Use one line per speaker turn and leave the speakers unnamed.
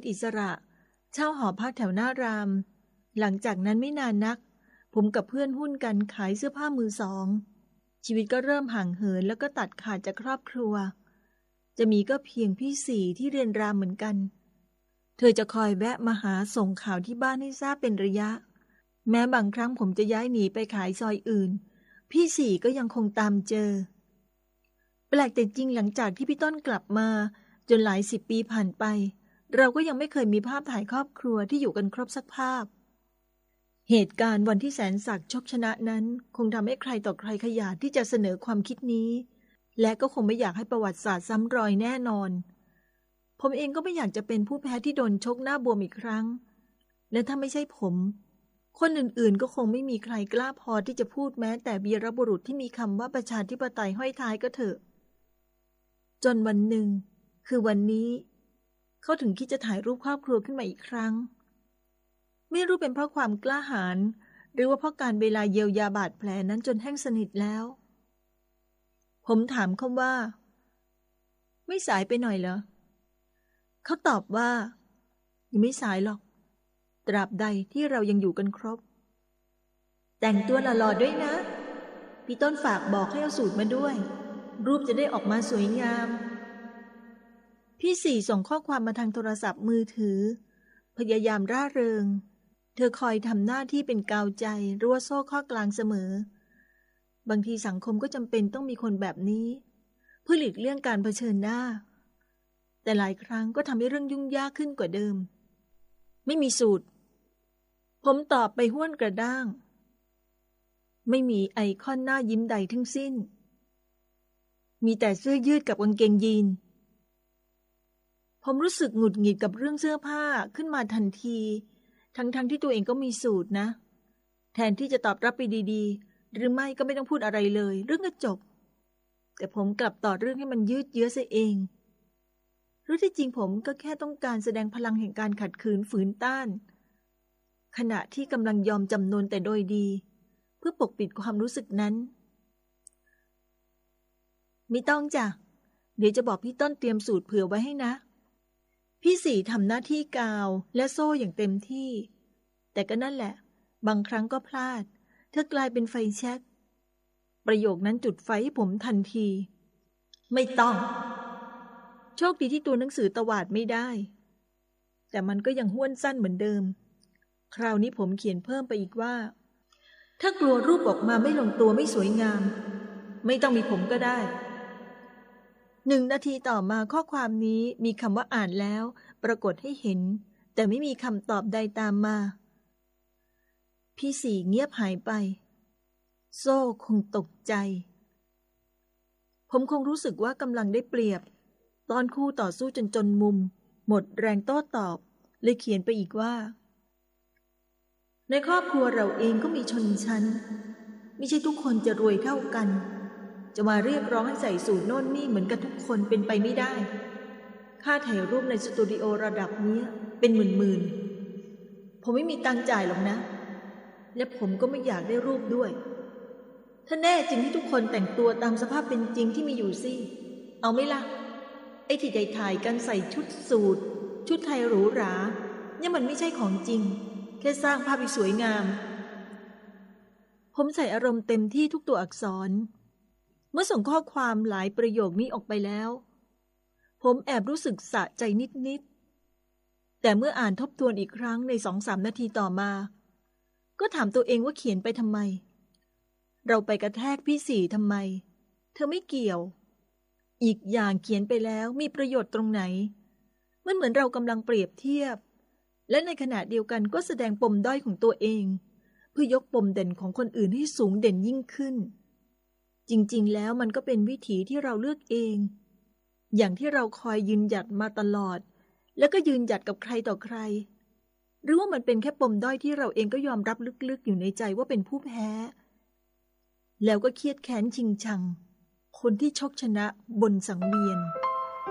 อิสระเช่าหอพักแถวหน้ารามหลังจากนั้นไม่นานนักผมกับเพื่อนหุ้นกันขายเสื้อผ้ามือสองชีวิตก็เริ่มห่างเหินแล้วก็ตัดขาดจากครอบครัวจะมีก็เพียงพี่สี่ที่เรียนรามเหมือนกันเธอจะคอยแวะมาหาส่งข่าวที่บ้านให้ทราบเป็นระยะแม้บางครั้งผมจะย้ายหนีไปขายซอยอื่นพี่สี่ก็ยังคงตามเจอแปลกแต่จริงหลังจากที่พี่ต้นกลับมาจนหลาย10 ปีผ่านไปเราก็ยังไม่เคยมีภาพถ่ายครอบครัวที่อยู่กันครบสักภาพเหตุการณ์วันที่แสนศักดิ์ชกชนะนั้นคงทำให้ใครต่อใครขยาดที่จะเสนอความคิดนี้และก็คงไม่อยากให้ประวัติศาสตร์ซ้ำรอยแน่นอนผมเองก็ไม่อยากจะเป็นผู้แพ้ที่โดนชกหน้าบวมอีกครั้งและถ้าไม่ใช่ผมคนอื่นๆก็คงไม่มีใครกล้าพอที่จะพูดแม้แต่วีรบุรุษที่มีคำว่าประชาธิปไตยห้อยท้ายก็เถอะจนวันหนึ่งคือวันนี้เขาถึงคิดจะถ่ายรูปครอบครัวขึ้นมาอีกครั้งไม่รู้เป็นเพราะความกล้าหาญหรือว่าเพราะการเวลาเยียวยาบาดแผลนั้นจนแห้งสนิทแล้วผมถามเขาว่าไม่สายไปหน่อยเหรอเขาตอบว่ายังไม่สายหรอกตราบใดที่เรายังอยู่กันครบแต่งตัวหล่อๆด้วยนะพี่ต้นฝากบอกให้เอาสูตรมาด้วยรูปจะได้ออกมาสวยงามพี่สี่ส่งข้อความมาทางโทรศัพท์มือถือพยายามร่าเริงเธอคอยทำหน้าที่เป็นกาวใจรั้วโซ่ข้อกลางเสมอบางทีสังคมก็จำเป็นต้องมีคนแบบนี้เพื่อหลีกเลี่ยงการเผชิญหน้าแต่หลายครั้งก็ทำให้เรื่องยุ่งยากขึ้นกว่าเดิมไม่มีสูตรผมตอบไปห้วนกระด้างไม่มีไอคอนหน้ายิ้มใดทั้งสิ้นมีแต่เสื้อยืดกับกางเกงยีนผมรู้สึกหงุดหงิดกับเรื่องเสื้อผ้าขึ้นมาทันทีทั้งที่ตัวเองก็มีสูตรนะแทนที่จะตอบรับไปดีๆหรือไม่ก็ไม่ต้องพูดอะไรเลยเรื่องก็จบแต่ผมกลับต่อเรื่องให้มันยืดเยื้อซะเองรู้ที่จริงผมก็แค่ต้องการแสดงพลังแห่งการขัดขืนฝืนต้านขณะที่กำลังยอมจำนนแต่โดยดีเพื่อปกปิดความรู้สึกนั้นไม่ต้องจ้ะเดี๋ยวจะบอกพี่ต้นเตรียมสูตรเผื่อไว้ให้นะพี่สี่ทำหน้าที่กาวและโซ่อย่างเต็มที่แต่ก็นั่นแหละบางครั้งก็พลาดเธอกลายเป็นไฟแช็กประโยคนั้นจุดไฟให้ผมทันทีไม่ต้องโชคดีที่ตัวหนังสือตวาดไม่ได้แต่มันก็ยังห้วนสั้นเหมือนเดิมคราวนี้ผมเขียนเพิ่มไปอีกว่าถ้ากลัวรูปออกมาไม่ลงตัวไม่สวยงามไม่ต้องมีผมก็ได้1 นาทีต่อมาข้อความนี้มีคำว่าอ่านแล้วปรากฏให้เห็นแต่ไม่มีคำตอบใดตามมาพี่สี่เงียบหายไปโซ่คงตกใจผมคงรู้สึกว่ากำลังได้เปรียบตอนคู่ต่อสู้จนมุมหมดแรงโต้ตอบเลยเขียนไปอีกว่าในครอบครัวเราเองก็มีชนชั้นไม่ใช่ทุกคนจะรวยเท่ากันจะมาเรียกร้องให้ใส่สูทโน่นนี่เหมือนกันทุกคนเป็นไปไม่ได้ค่าถ่ายรูปในสตูดิโอระดับนี้เป็นหมื่นผมไม่มีตังค์จ่ายหรอกนะและผมก็ไม่อยากได้รูปด้วยถ้าแน่จริงที่ทุกคนแต่งตัวตามสภาพเป็นจริงที่มีอยู่สิเอาไหมล่ะไอ้ที่ถ่ายกันใส่ชุดสูทชุดไทยหรูหราเนี่ยมันไม่ใช่ของจริงแค่สร้างภาพให้สวยงามผมใส่อารมณ์เต็มที่ทุกตัวอักษรเมื่อส่งข้อความหลายประโยคนี้ออกไปแล้วผมแอบรู้สึกสะใจนิดๆแต่เมื่ออ่านทบทวนอีกครั้งใน 2-3 นาทีต่อมาก็ถามตัวเองว่าเขียนไปทำไมเราไปกระแทกพี่สี่ทำไมเธอไม่เกี่ยวอีกอย่างเขียนไปแล้วมีประโยชน์ตรงไหนมันเหมือนเรากำลังเปรียบเทียบและในขณะเดียวกันก็แสดงปมด้อยของตัวเองเพื่อยกปมเด่นของคนอื่นให้สูงเด่นยิ่งขึ้นจริงๆแล้วมันก็เป็นวิถีที่เราเลือกเองอย่างที่เราคอยยืนหยัดมาตลอดแล้วก็ยืนหยัดกับใครต่อใครหรือว่ามันเป็นแค่ปมด้อยที่เราเองก็ยอมรับลึกๆอยู่ในใจว่าเป็นผู้แพ้แล้วก็เครียดแค้นชิงชังคนที่ชกชนะบนสังเวียน